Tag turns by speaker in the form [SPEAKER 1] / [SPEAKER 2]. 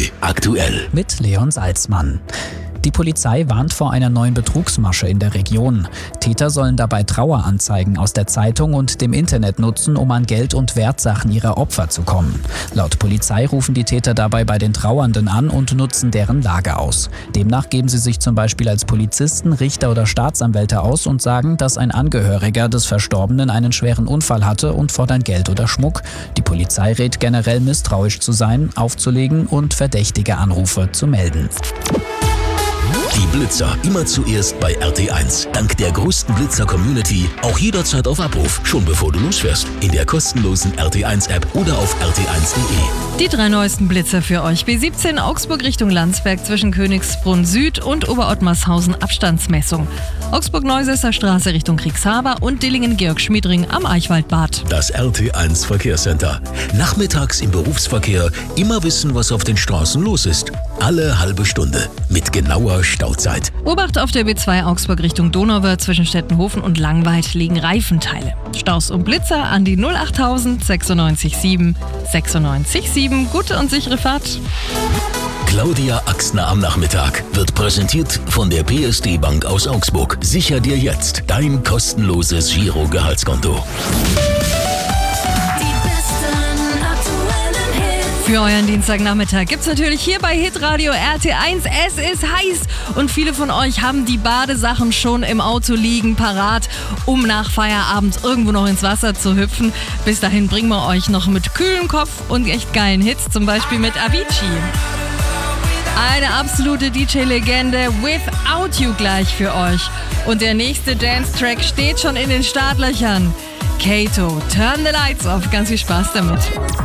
[SPEAKER 1] heute aktuell.
[SPEAKER 2] Mit Leon Salzmann. Die Polizei warnt vor einer neuen Betrugsmasche in der Region. Täter sollen dabei Traueranzeigen aus der Zeitung und dem Internet nutzen, um an Geld und Wertsachen ihrer Opfer zu kommen. Laut Polizei rufen die Täter dabei bei den Trauernden an und nutzen deren Lage aus. Demnach geben sie sich zum Beispiel als Polizisten, Richter oder Staatsanwälte aus und sagen, dass ein Angehöriger des Verstorbenen einen schweren Unfall hatte und fordern Geld oder Schmuck. Die Polizei rät generell misstrauisch zu sein, aufzulegen und verdächtige Anrufe zu melden.
[SPEAKER 1] Die Blitzer immer zuerst bei RT1. Dank der größten Blitzer-Community auch jederzeit auf Abruf, schon bevor du losfährst. In der kostenlosen RT1-App oder auf rt1.de.
[SPEAKER 3] Die 3 neuesten Blitzer für euch. B17 Augsburg Richtung Landsberg zwischen Königsbrunn Süd und Oberottmarshausen Abstandsmessung. Augsburg-Neusesser Straße Richtung Kriegshaber und Dillingen-Georg-Schmiedring am Eichwaldbad.
[SPEAKER 1] Das RT1 Verkehrscenter. Nachmittags im Berufsverkehr immer wissen, was auf den Straßen los ist. Alle halbe Stunde mit genauer Stauzeit.
[SPEAKER 3] Obacht auf der B2 Augsburg Richtung Donauwörth zwischen Stettenhofen und Langweid liegen Reifenteile. Staus und Blitzer an die 08000 967 967. Gute und sichere Fahrt.
[SPEAKER 1] Claudia Axner am Nachmittag wird präsentiert von der PSD Bank aus Augsburg. Sicher dir jetzt dein kostenloses Giro-Gehaltskonto.
[SPEAKER 3] Für euren Dienstagnachmittag gibt's natürlich hier bei Hitradio RT1. Es ist heiß und viele von euch haben die Badesachen schon im Auto liegen, parat, um nach Feierabend irgendwo noch ins Wasser zu hüpfen. Bis dahin bringen wir euch noch mit kühlem Kopf und echt geilen Hits, zum Beispiel mit Avicii. Eine absolute DJ-Legende, Without You gleich für euch. Und der nächste Dance-Track steht schon in den Startlöchern. Kato, Turn the Lights Off. Ganz viel Spaß damit.